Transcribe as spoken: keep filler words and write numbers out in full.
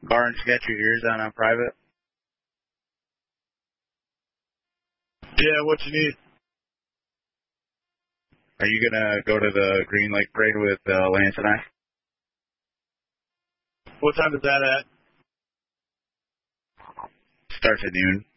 Barnes, you got your ears on on private? Yeah, what you need? Are you going to go to the Green Lake Parade with uh, Lance and I? What time is that at? Starts at noon.